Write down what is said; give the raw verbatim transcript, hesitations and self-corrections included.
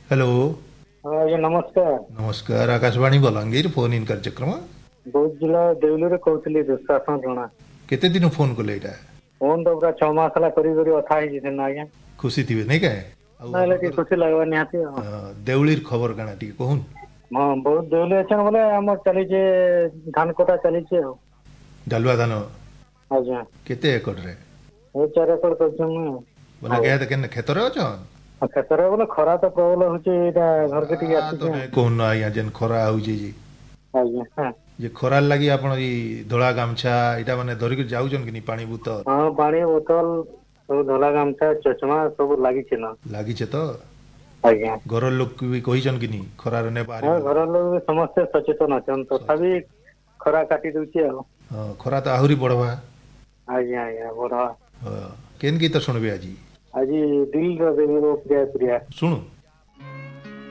Hello. हाँ ଆଜ୍ଞା ନମସ୍କାର। नमस्कार, आकाशवाणी बलांगीर फोन इन कार्यक्रम। ବୌଦ୍ଧ ଜିଲ୍ଲା ଦେଉଲିରୁ କହୁଥିଲି ଦୁଃଶାସନ ଜଣା। केते दिन फोन कले एटा? ଫୋନ୍ ତ ପୁରା ଛଅ ମାସ ହେଲା କରି କରି ଅଥା ହେଇଛି ସେଦିନ ଆଜ୍ଞା। खुशी थिबे नहीं काय? आउ ନହେଲେ ଟିକେ आपनकर ଖୁସି ଲାଗବା ନିହାତି ଆଉ। देउळीर खबर काना टी कहून। ହଁ ବହୁତ ଦେଉଲି ଅଛନ୍ ବୋଲେ ଆମର ଚାଲିଛେ ଧାନ କଟା ଚାଲିଛେ ଆଉ। डालुआ धान ଆଜ୍ଞା केते एकड़ रे? ଏ ଚାରି ଏକର କରିଛୁ ମୁଁ। बोले ଆଜ୍ଞା के केन खेतरे अछन? ଆଉ କ୍ଷେତରେ ବୋଲେ ଖରା ତ ପ୍ରବଳ ହଉଛି ଏଇଟା ଘରକେ ଟିକେ खरा तो ଆସିଛି ଆଉ। नहीं कहून आज्ञा जेन खरा होउची जी। ଆଜ୍ଞା ହଁ ଯେ ଖରାର ଲାଗି ଆପଣ ଇ ଧଳା ଗାମଛା ଏଇଟା ମାନେ ଧରିକି ଯାଉଛନ୍ କି ନି ପାଣି ବୁତ ହଁ ପାଣି ବୋତଲ ସବୁ ଧଳା ଗାମଛା ଚଷମା ସବୁ ଲାଗିଛି ନା। ଲାଗିଛେ ତ? ଆଜ୍ଞା ଘର ଲୋକ ବି କହିଛନ୍ କି ନି ଖରାରେ ନେ ହଁ ବାହାରିବା ଘର ଲାଗି? ଲୋକ ବି ସମସ୍ତେ ସଚେତନ ଅଛନ୍ ତଥାପି ସଚେତନ। ଖରା କାଟି ଦଉଛି ଆଉ। ହଁ ଖରା ତ ଆହୁରି ବଢବା। ଆଜ୍ଞା ଆଜ୍ଞା ବଢବା। ହଁ କେନ୍ ଗୀତ ଶୁଣିବେ ଆଜି? ଆଜି ଦିଲର ଦେବୀ ମୋ ପ୍ରିୟା ପ୍ରିୟା। ଶୁଣୁ।